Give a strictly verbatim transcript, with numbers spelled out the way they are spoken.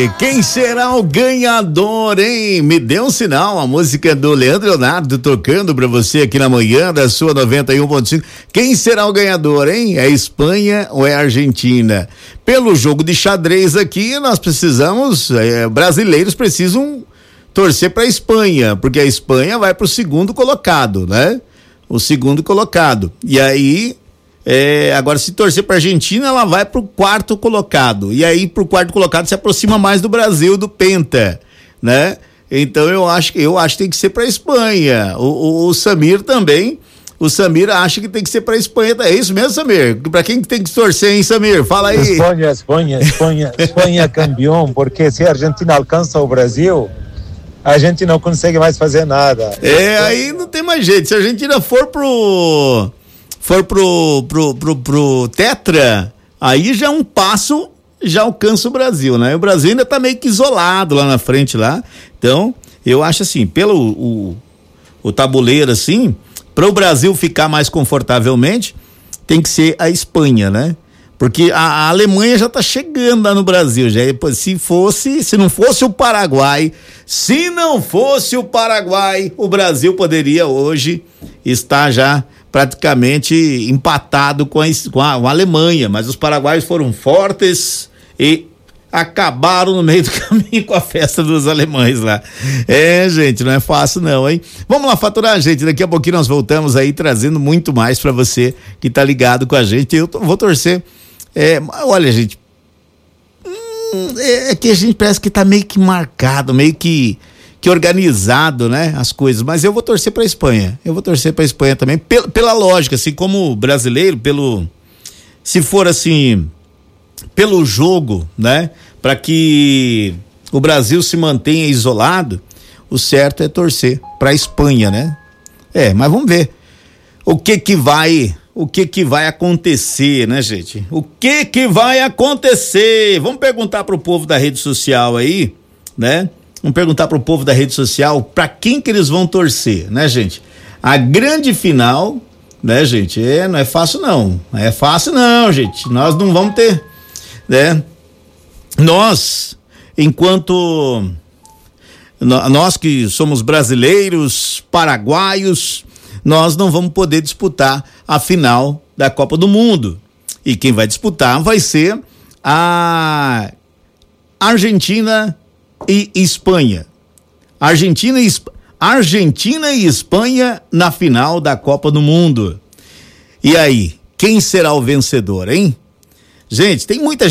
aí, quem será o ganhador, hein? Me dê um sinal, a música do Leandro Leonardo tocando pra você aqui na manhã da sua noventa e um ponto cinco. Quem será o ganhador, hein? É Espanha ou é Argentina? Pelo jogo de xadrez aqui, nós precisamos, é, brasileiros precisam torcer pra Espanha, porque a Espanha vai pro segundo colocado, né? O segundo colocado. E aí, É, agora se torcer para a Argentina, ela vai pro quarto colocado, e aí pro quarto colocado se aproxima mais do Brasil, do Penta, né? Então eu acho que eu acho que tem que ser para a Espanha. O, o, o Samir também, o Samir acha que tem que ser para a Espanha. É isso mesmo, Samir? Para quem tem que torcer, hein, Samir? Fala aí. Espanha, Espanha, Espanha, Espanha campeão, porque se a Argentina alcança o Brasil, a gente não consegue mais fazer nada. É, aí não tem mais jeito. Se a Argentina for pro for pro, pro, pro, pro tetra, aí já é um passo, já alcança o Brasil, né? O Brasil ainda tá meio que isolado lá na frente lá. Então, eu acho assim, pelo o, o tabuleiro assim, para o Brasil ficar mais confortavelmente, tem que ser a Espanha, né? Porque a, a Alemanha já tá chegando lá no Brasil, já. Se fosse, se não fosse o Paraguai, se não fosse o Paraguai, o Brasil poderia hoje estar já praticamente empatado com a, com a, com a Alemanha, mas os paraguaios foram fortes e acabaram no meio do caminho com a festa dos alemães lá. É, gente, não é fácil não, hein? Vamos lá faturar, gente, daqui a pouquinho nós voltamos aí trazendo muito mais pra você que tá ligado com a gente. Eu tô, vou torcer, é, olha, gente, hum, é, é que a gente parece que tá meio que marcado, meio que que organizado, né, as coisas, mas eu vou torcer para a Espanha, eu vou torcer para a Espanha também, pela, pela lógica, assim, como brasileiro, pelo, se for assim, pelo jogo, né, para que o Brasil se mantenha isolado, o certo é torcer para a Espanha, né, é, mas vamos ver o que que vai, o que que vai acontecer, né, gente, o que que vai acontecer, vamos perguntar pro povo da rede social aí, né. Vamos perguntar pro povo da rede social para quem que eles vão torcer, né, gente? A grande final, né, gente? É, não é fácil não, não é fácil não, gente. Nós não vamos ter, né? Nós, enquanto nós que somos brasileiros, paraguaios, nós não vamos poder disputar a final da Copa do Mundo. E quem vai disputar vai ser a Argentina e Espanha. Argentina e, Argentina e Espanha na final da Copa do Mundo. E aí, quem será o vencedor, hein? Gente, tem muita